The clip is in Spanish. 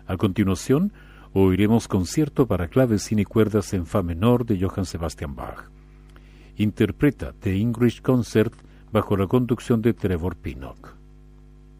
A continuación, oiremos concierto para clavecín y cuerdas en fa menor de Johann Sebastian Bach. Interpreta The English Concert bajo la conducción de Trevor Pinnock.